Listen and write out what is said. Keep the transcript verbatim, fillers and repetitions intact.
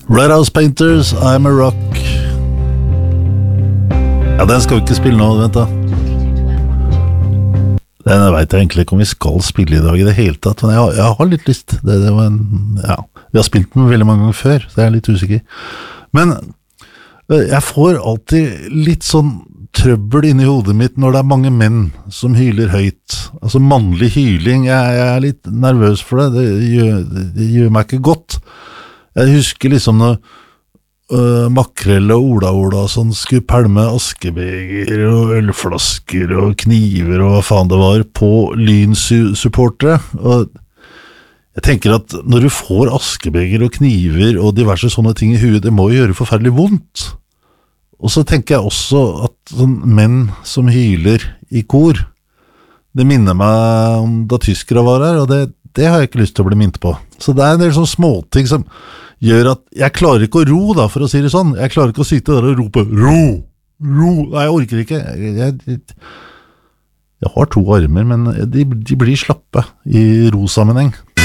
Red House Painters, I'm a Rock. Ja, den skal vi ikke spille nå, vent da. Den vet jeg egentlig ikke om vi skal spille i dag i det hele tatt, men jeg har, jeg har litt lyst. Det, det var en, ja, vi har spilt den veldig mange ganger før, så jeg er litt usikker. Men jeg får alltid litt sånn trøbbel inni hodet mitt når det er mange menn som hyler høyt. Altså mannlig hyling, jeg, jeg er litt nervøs for det, det gjør, det gjør meg ikke godt. Jeg husker liksom når uh, Makrell og Ola-Ola sånn skulle pælme askebeger og ølflasker og kniver og hva faen det var på Lyn-supportere. Og jeg tenker at når du får askebeger og kniver og diverse sånne ting i huet, det må jo gjøre forferdelig vondt. Og så tenker jeg også at sånn menn som hyler i kor, det minner meg om da tyskere var her, og det, det har jeg ikke lyst til å bli minnet på. Så det er en del sånne småting som gjør at jeg klarer ikke å ro da, for å si det sånn. Jeg klarer ikke å sitte der og rope, ro, ro, nei, jeg orker ikke. Jeg, jeg, jeg har to armer, men de, de blir slappe i ro-sammenheng.